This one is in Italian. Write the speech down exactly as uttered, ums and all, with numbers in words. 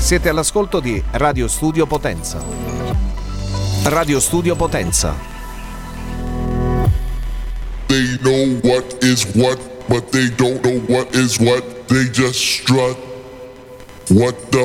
Siete all'ascolto di Radio Studio Potenza. Radio Studio Potenza. They know what is what, but they don't know what is what. They just strut. What the